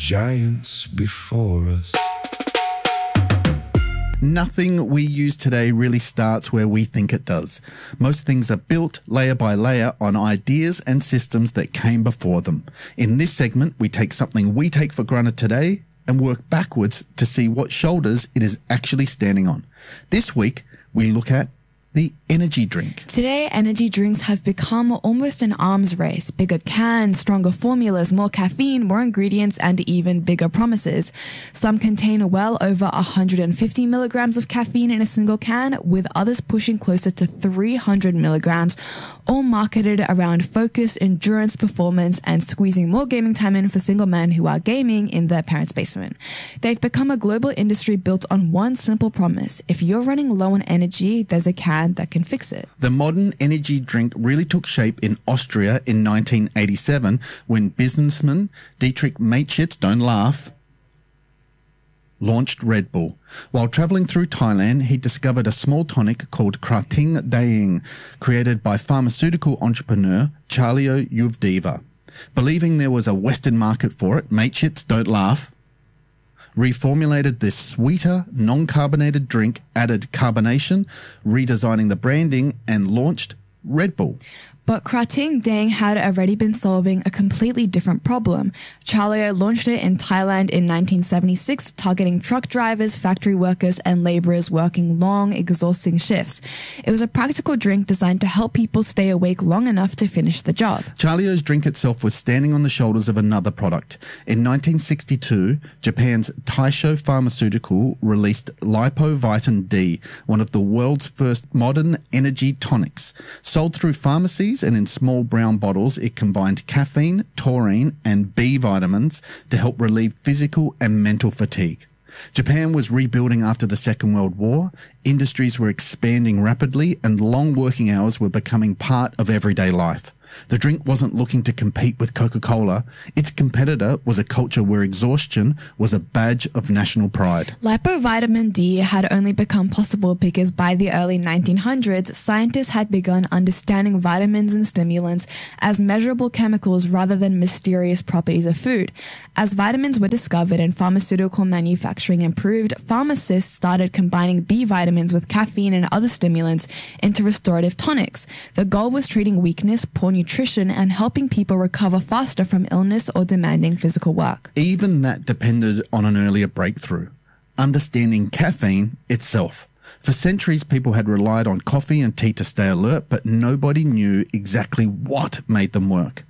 giants before us. Nothing we use today really starts where we think it does. Most things are built layer by layer on ideas and systems that came before them. In this segment, we take something we take for granted today and work backwards to see what shoulders it is actually standing on. This week, we look at the energy drink. Today, energy drinks have become almost an arms race. Bigger cans, stronger formulas, more caffeine, more ingredients, and even bigger promises. Some contain well over 150 milligrams of caffeine in a single can, with others pushing closer to 300 milligrams, all marketed around focus, endurance, performance, and squeezing more gaming time in for single men who are gaming in their parents' basement. They've become a global industry built on one simple promise. If you're running low on energy, there's a can that can fix it. The modern energy drink really took shape in Austria in 1987 when businessman Dietrich Mateschitz, don't laugh, launched Red Bull. While travelling through Thailand, he discovered a small tonic called Krating Daeng, created by pharmaceutical entrepreneur Charlio Yuvdeva. Believing there was a Western market for it, Mateschitz, don't laugh, reformulated this sweeter, non-carbonated drink, added carbonation, redesigning the branding, and launched Red Bull. But Krating Daeng had already been solving a completely different problem. Charlio launched it in Thailand in 1976, targeting truck drivers, factory workers, and laborers working long, exhausting shifts. It was a practical drink designed to help people stay awake long enough to finish the job. Charlio's drink itself was standing on the shoulders of another product. In 1962, Japan's Taisho Pharmaceutical released Lipovitan D, one of the world's first modern energy tonics. Sold through pharmacies and in small brown bottles, it combined caffeine, taurine, and B vitamins to help relieve physical and mental fatigue. Japan was rebuilding after the Second World War, industries were expanding rapidly, and long working hours were becoming part of everyday life. The drink wasn't looking to compete with Coca-Cola. Its competitor was a culture where exhaustion was a badge of national pride. Lipovitamin D had only become possible because by the early 1900s, scientists had begun understanding vitamins and stimulants as measurable chemicals rather than mysterious properties of food. As vitamins were discovered and pharmaceutical manufacturing improved, pharmacists started combining B vitamins with caffeine and other stimulants into restorative tonics. The goal was treating weakness, poor nutrition, and helping people recover faster from illness or demanding physical work. Even that depended on an earlier breakthrough, understanding caffeine itself. For centuries, people had relied on coffee and tea to stay alert, but nobody knew exactly what made them work.